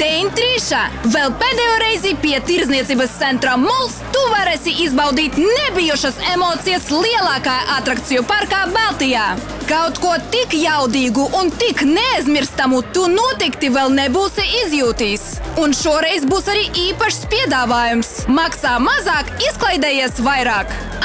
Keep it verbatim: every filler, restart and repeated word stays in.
Teintrīša! Vēl pēdējo reizi pie Tirdzniecības centra Mols tu varēsi izbaudīt nebijušas emocijas lielākā atrakciju parkā Baltijā. Kaut ko tik jaudīgu un tik neaizmirstamu tu noteikti vēl nebūsi izjūtījis. Un šoreiz būs arī īpašs piedāvājums. Maksā mazāk, izklaidējies vairāk.